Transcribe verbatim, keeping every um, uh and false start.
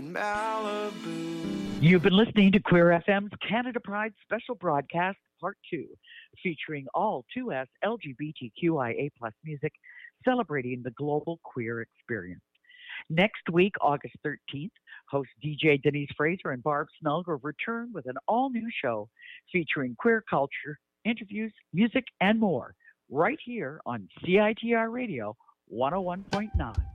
in Malibu. You've been listening to Queer F M's Canada Pride Special Broadcast Part two, featuring all two S L G B T Q I A plus music celebrating the global queer experience. Next week, August thirteenth, host D J Denise Fraser and Barb Snellgrove return with an all-new show featuring queer culture, interviews, music, and more, right here on C I T R Radio one oh one point nine.